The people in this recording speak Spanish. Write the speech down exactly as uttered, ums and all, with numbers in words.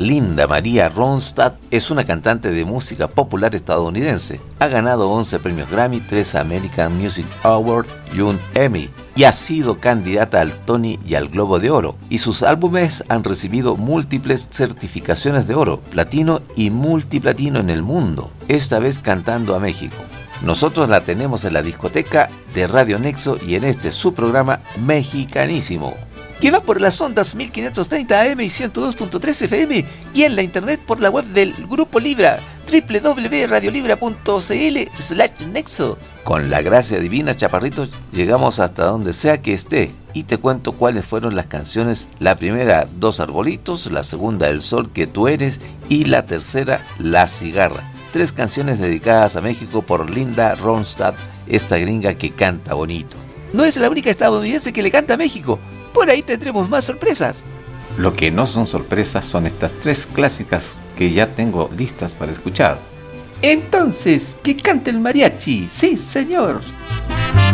Linda María Ronstadt es una cantante de música popular estadounidense. Ha ganado once premios Grammy, tres American Music Awards y un Emmy, y ha sido candidata al Tony y al Globo de Oro, y sus álbumes han recibido múltiples certificaciones de oro, platino y multiplatino en el mundo, esta vez cantando a México. Nosotros la tenemos en la discoteca de Radio Nexo y en este su programa Mexicanísimo, que va por las ondas mil quinientos treinta A M y ciento dos punto tres F M y en la internet por la web del Grupo Libra, doble u doble u doble u punto radiolibra punto c l slash nexo. Con la gracia divina, Chaparritos, llegamos hasta donde sea que esté y te cuento cuáles fueron las canciones. La primera, Dos Arbolitos, la segunda, El Sol que tú eres, y la tercera, La Cigarra. Tres canciones dedicadas a México por Linda Ronstadt, esta gringa que canta bonito. No es la única estadounidense que le canta a México. Por ahí tendremos más sorpresas. Lo que no son sorpresas son estas tres clásicas que ya tengo listas para escuchar. Entonces, que cante el mariachi. Sí, señor.